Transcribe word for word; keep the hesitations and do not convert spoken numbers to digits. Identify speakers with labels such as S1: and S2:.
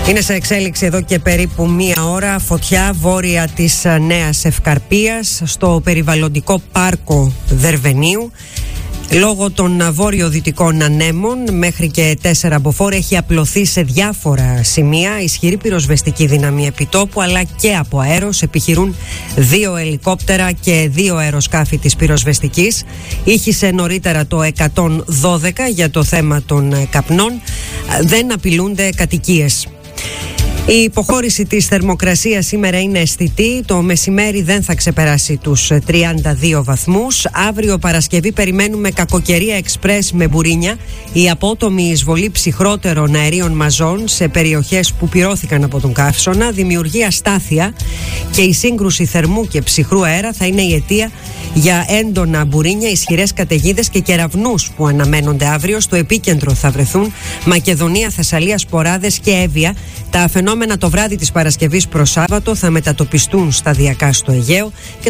S1: Είναι σε εξέλιξη εδώ και περίπου μία ώρα φωτιά βόρεια της Νέας Ευκαρπίας στο περιβαλλοντικό πάρκο Δερβενίου. Λόγω των βόρειο-δυτικών ανέμων μέχρι και τέσσερα μποφόρ έχει απλωθεί σε διάφορα σημεία ισχυρή πυροσβεστική δύναμη επιτόπου, αλλά και από αέρος επιχειρούν δύο ελικόπτερα και δύο αεροσκάφη της πυροσβεστικής. Ήχησε νωρίτερα το εκατόν δώδεκα για το θέμα των καπνών. Δεν απειλούνται κατοικίες. Η υποχώρηση της θερμοκρασίας σήμερα είναι αισθητή. Το μεσημέρι δεν θα ξεπεράσει τους τριάντα δύο βαθμούς. Αύριο Παρασκευή περιμένουμε κακοκαιρία εξπρές με μπουρίνια. Η απότομη εισβολή ψυχρότερων αερίων μαζών σε περιοχές που πυρώθηκαν από τον καύσωνα δημιουργεί αστάθεια και η σύγκρουση θερμού και ψυχρού αέρα θα είναι η αιτία για έντονα μπουρίνια, ισχυρές καταιγίδες και κεραυνούς που αναμένονται αύριο. Στο επίκεντρο θα βρεθούν Μακεδονία, Θεσσαλία, Σποράδες και Εύβοια. Τα φαινόμενα το βράδυ της Παρασκευής προς Σάββατο θα μετατοπιστούν σταδιακά στο Αιγαίο και